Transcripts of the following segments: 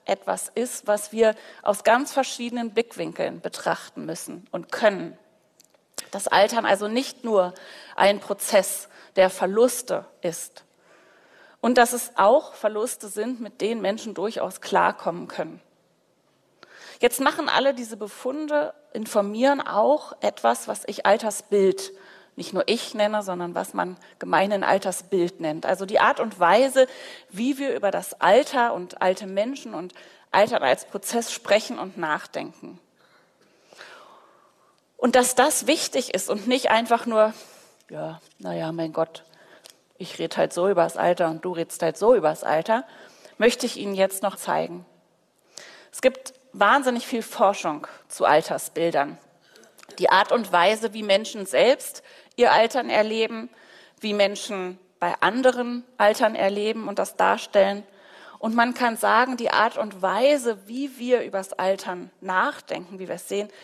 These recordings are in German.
etwas ist, was wir aus ganz verschiedenen Blickwinkeln betrachten müssen und können. Dass Altern also nicht nur ein Prozess der Verluste ist und dass es auch Verluste sind, mit denen Menschen durchaus klarkommen können. Jetzt machen alle diese Befunde, informieren auch etwas, was ich Altersbild, nicht nur ich nenne, sondern was man gemeinhin Altersbild nennt. Also die Art und Weise, wie wir über das Alter und alte Menschen und Altern als Prozess sprechen und nachdenken. Und dass das wichtig ist und nicht einfach nur, ja, naja, mein Gott, ich rede halt so über das Alter und du redest halt so über das Alter, möchte ich Ihnen jetzt noch zeigen. Es gibt wahnsinnig viel Forschung zu Altersbildern. Die Art und Weise, wie Menschen selbst ihr Altern erleben, wie Menschen bei anderen Altern erleben und das darstellen. Und man kann sagen, die Art und Weise, wie wir über das Altern nachdenken, wie wir es sehen,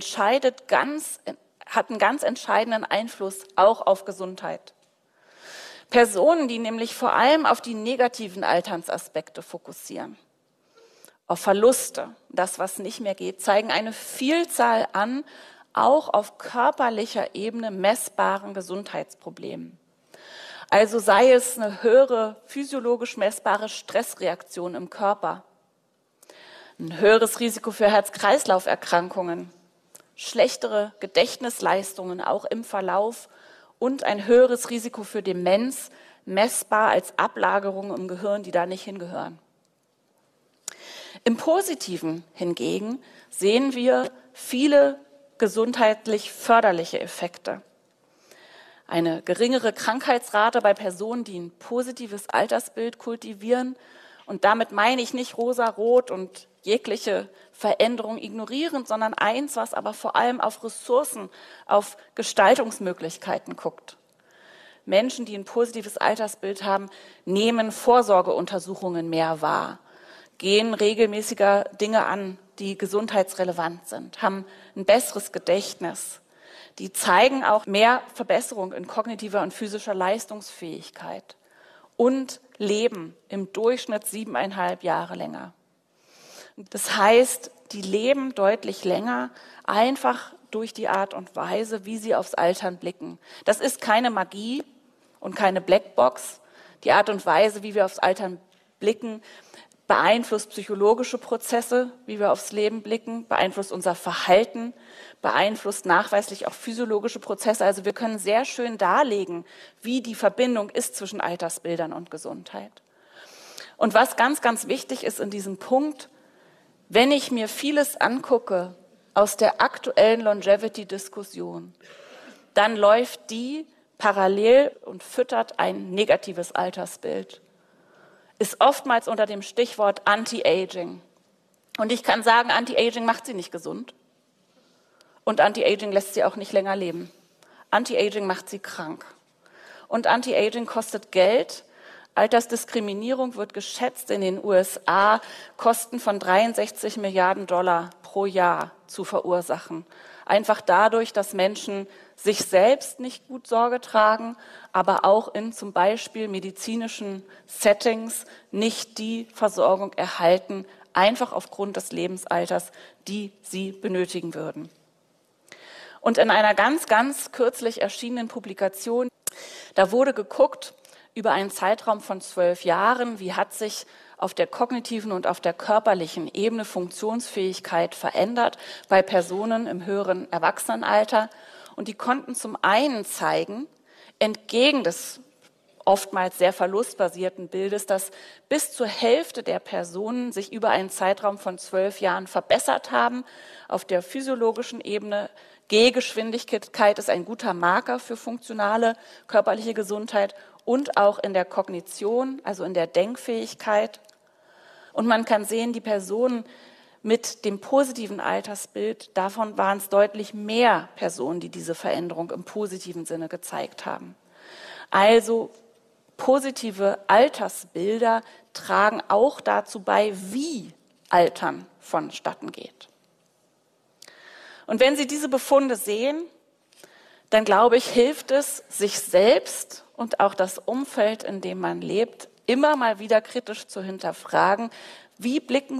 hat einen ganz entscheidenden Einfluss auch auf Gesundheit. Personen, die nämlich vor allem auf die negativen Alternsaspekte fokussieren, auf Verluste, das, was nicht mehr geht, zeigen eine Vielzahl an, auch auf körperlicher Ebene messbaren Gesundheitsproblemen. Also sei es eine höhere physiologisch messbare Stressreaktion im Körper, ein höheres Risiko für Herz-Kreislauf-Erkrankungen, schlechtere Gedächtnisleistungen auch im Verlauf und ein höheres Risiko für Demenz, messbar als Ablagerungen im Gehirn, die da nicht hingehören. Im Positiven hingegen sehen wir viele gesundheitlich förderliche Effekte. Eine geringere Krankheitsrate bei Personen, die ein positives Altersbild kultivieren. Und damit meine ich nicht rosa-rot und jegliche Veränderung ignorieren, sondern eins, was aber vor allem auf Ressourcen, auf Gestaltungsmöglichkeiten guckt. Menschen, die ein positives Altersbild haben, nehmen Vorsorgeuntersuchungen mehr wahr, gehen regelmäßiger Dinge an, die gesundheitsrelevant sind, haben ein besseres Gedächtnis. Die zeigen auch mehr Verbesserung in kognitiver und physischer Leistungsfähigkeit und leben im Durchschnitt 7,5 Jahre länger. Das heißt, die leben deutlich länger, einfach durch die Art und Weise, wie sie aufs Altern blicken. Das ist keine Magie und keine Blackbox. Die Art und Weise, wie wir aufs Altern blicken, beeinflusst psychologische Prozesse, wie wir aufs Leben blicken, beeinflusst unser Verhalten, beeinflusst nachweislich auch physiologische Prozesse. Also wir können sehr schön darlegen, wie die Verbindung ist zwischen Altersbildern und Gesundheit. Und was ganz, ganz wichtig ist in diesem Punkt, wenn ich mir vieles angucke aus der aktuellen Longevity-Diskussion, dann läuft die parallel und füttert ein negatives Altersbild. Ist oftmals unter dem Stichwort Anti-Aging. Und ich kann sagen, Anti-Aging macht sie nicht gesund. Und Anti-Aging lässt sie auch nicht länger leben. Anti-Aging macht sie krank. Und Anti-Aging kostet Geld. Altersdiskriminierung wird geschätzt in den USA, Kosten von 63 Milliarden Dollar pro Jahr zu verursachen. Einfach dadurch, dass Menschen sich selbst nicht gut Sorge tragen, aber auch in zum Beispiel medizinischen Settings nicht die Versorgung erhalten, einfach aufgrund des Lebensalters, die sie benötigen würden. Und in einer ganz, ganz kürzlich erschienenen Publikation, da wurde geguckt über einen Zeitraum von 12 Jahren, wie hat sich auf der kognitiven und auf der körperlichen Ebene Funktionsfähigkeit verändert bei Personen im höheren Erwachsenenalter. Und die konnten zum einen zeigen, entgegen des oftmals sehr verlustbasierten Bildes, dass bis zur Hälfte der Personen sich über einen Zeitraum von 12 Jahren verbessert haben. Auf der physiologischen Ebene, Gehgeschwindigkeit ist ein guter Marker für funktionale körperliche Gesundheit und auch in der Kognition, also in der Denkfähigkeit. Und man kann sehen, die Personen mit dem positiven Altersbild, davon waren es deutlich mehr Personen, die diese Veränderung im positiven Sinne gezeigt haben. Also positive Altersbilder tragen auch dazu bei, wie Altern vonstatten geht. Und wenn Sie diese Befunde sehen, dann glaube ich, hilft es, sich selbst und auch das Umfeld, in dem man lebt, immer mal wieder kritisch zu hinterfragen, wie blicken